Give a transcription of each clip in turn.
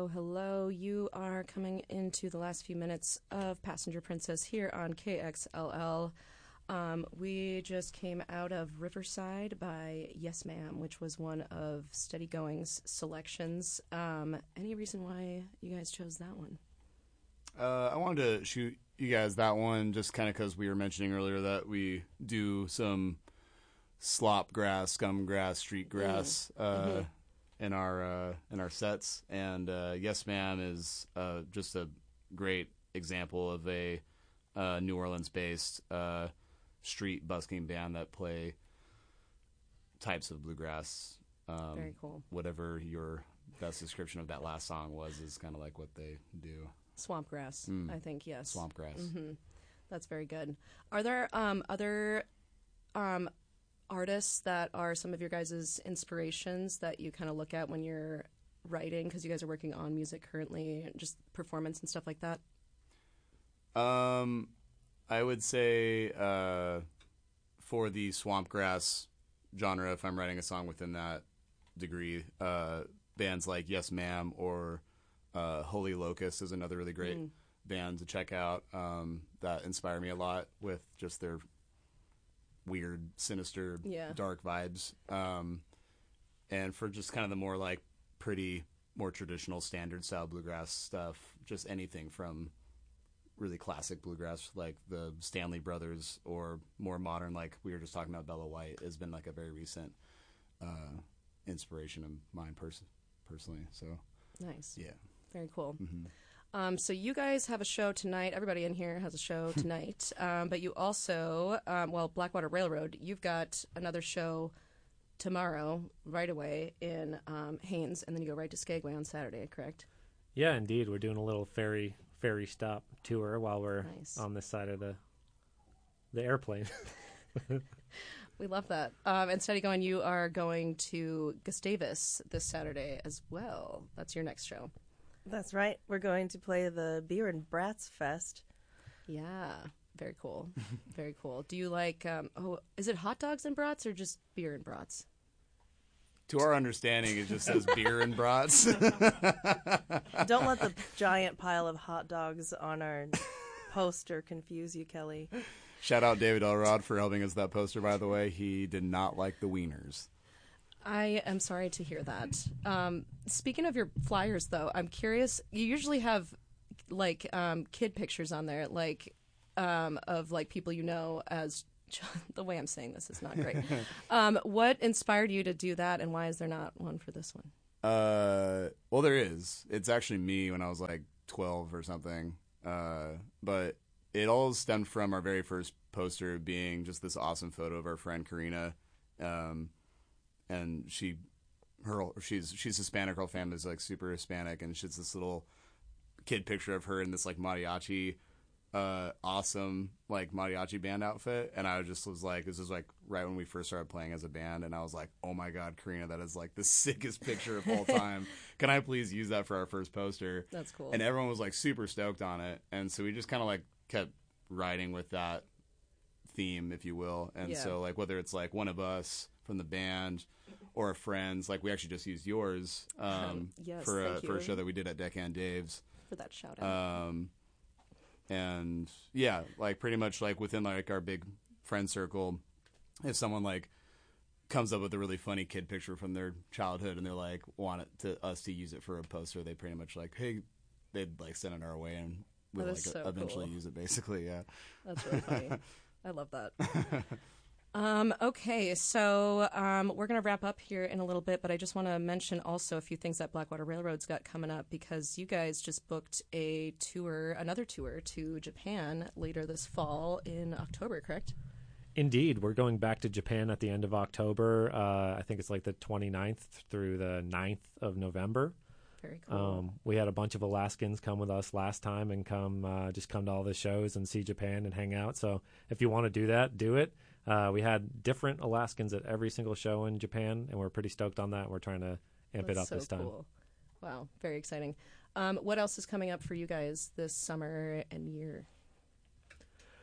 Hello, hello. You are coming into the last few minutes of Passenger Princess here on KXLL. We just came out of Riverside by Yes Ma'am, which was one of Steady Going's selections. Any reason why you guys chose that one? I wanted to shoot you guys that one just kind of because we were mentioning earlier that we do some slop grass, scum grass, street grass in our sets, and Yes Ma'am is just a great example of a New Orleans-based street busking band that play types of bluegrass. Very cool. Whatever your best description of that last song was is kind of like what they do. Swampgrass, I think, yes. Swampgrass. Mm-hmm. That's very good. Are there other artists that are some of your guys' inspirations that you kind of look at when you're writing, because you guys are working on music currently, just performance and stuff like that? I would say for the Swampgrass genre, if I'm writing a song within that degree, bands like Yes Ma'am or Holy Locust is another really great band to check out that inspire me a lot with just their weird, sinister, dark vibes. And for just kind of the more like pretty, more traditional standard style bluegrass stuff, just anything from really classic bluegrass like the Stanley Brothers or more modern, like we were just talking about, Bella White has been like a very recent inspiration of mine personally. So nice. Yeah. Very cool. Mm-hmm. So you guys have a show tonight. Everybody in here has a show tonight. But you also, Blackwater Railroad, you've got another show tomorrow right away in Haines, and then you go right to Skagway on Saturday, correct? Yeah, indeed. We're doing a little ferry stop tour while we're on this side of the airplane. We love that. And Steady Going, you are going to Gustavus this Saturday as well. That's your next show. That's right. We're going to play the Beer and Brats Fest. Yeah, very cool. Very cool. Do you like, is it hot dogs and brats or just beer and brats? To our understanding, it just says beer and brats. Don't let the giant pile of hot dogs on our poster confuse you, Kelly. Shout out David Elrod for helping us that poster, by the way. He did not like the wieners. I am sorry to hear that. Speaking of your flyers, though, I'm curious. You usually have like kid pictures on there, like of like people you know as. The way I'm saying this is not great. What inspired you to do that, and why is there not one for this one? Well, there is. It's actually me when I was like 12 or something. But it all stemmed from our very first poster being just this awesome photo of our friend Karina. And she's Hispanic. Her family is like super Hispanic, and she's this little kid picture of her in this like mariachi, awesome like mariachi band outfit. And I was like, this is like right when we first started playing as a band, and I was like, oh my god, Karina, that is like the sickest picture of all time. Can I please use that for our first poster? That's cool. And everyone was like super stoked on it, and so we just kind of like kept riding with that theme, if you will. And so like whether it's like one of us from the band or our friends, like we actually just used yours for a show that we did at Deckhand Dave's for that shout out. And yeah, like pretty much like within like our big friend circle, if someone like comes up with a really funny kid picture from their childhood and they're like want us to use it for a poster, they pretty much like, hey, they'd like send it our way and we'll like eventually use it, basically. Yeah, that's really funny. I love that. Okay, so we're going to wrap up here in a little bit, but I just want to mention also a few things that Blackwater Railroad's got coming up, because you guys just booked another tour to Japan later this fall in October, correct? Indeed. We're going back to Japan at the end of October. I think it's like the 29th through the 9th of November. Very cool. We had a bunch of Alaskans come with us last time and come to all the shows and see Japan and hang out. So if you want to do that, do it. We had different Alaskans at every single show in Japan, and we're pretty stoked on that. We're trying to amp it up this time. Cool. Wow, very exciting. What else is coming up for you guys this summer and year?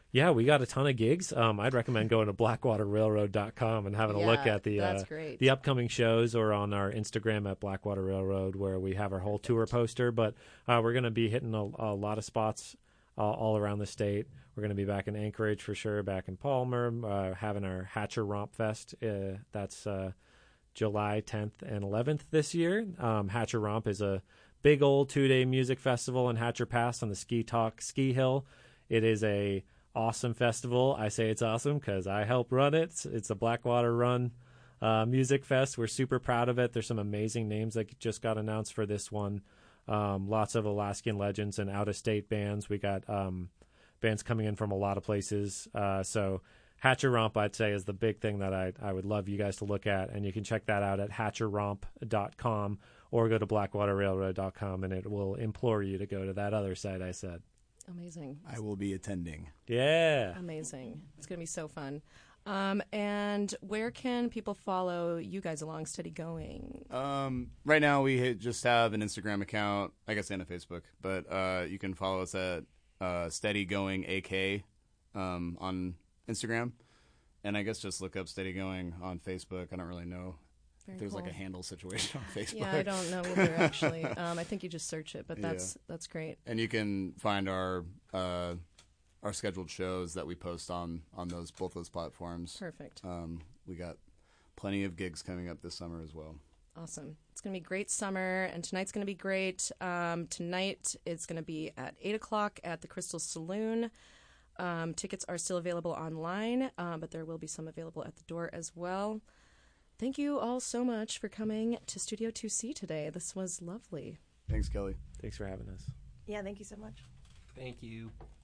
Yeah, we got a ton of gigs. I'd recommend going to blackwaterrailroad.com and having a look Yeah, at that's great. the upcoming shows, or on our Instagram at Blackwater Railroad, where we have our whole tour poster. But we're going to be hitting a lot of spots all around the state. We're going to be back in Anchorage for sure, back in Palmer, having our Hatcher Romp Fest. That's July 10th and 11th this year. Hatcher Romp is a big old 2-day music festival in Hatcher Pass on the Ski Talk Ski Hill. It is a awesome festival. I say it's awesome because I help run it. It's a Blackwater Run music fest. We're super proud of it. There's some amazing names that just got announced for this one. Lots of Alaskan legends and out-of-state bands. We got bands coming in from a lot of places. So Hatcher Romp, I'd say, is the big thing that I would love you guys to look at. And you can check that out at hatcherromp.com or go to blackwaterrailroad.com, and it will implore you to go to that other site I said. Amazing. I will be attending. Yeah. Amazing. It's going to be so fun. And where can people follow you guys along Steady Going? Right now we just have an Instagram account, I guess, and a Facebook, but you can follow us at Steady Going AK on Instagram, and I guess just look up Steady Going on Facebook. I don't really know Very if there's cool. like a handle situation on Facebook. Yeah, I don't know either, actually. I think you just search it, but that's great. And you can find our scheduled shows that we post on both those platforms. Perfect. We got plenty of gigs coming up this summer as well. Awesome. It's going to be a great summer, and tonight's going to be great. Tonight it's going to be at 8 o'clock at the Crystal Saloon. Tickets are still available online, but there will be some available at the door as well. Thank you all so much for coming to Studio 2C today. This was lovely. Thanks, Kelly. Thanks for having us. Yeah, thank you so much. Thank you.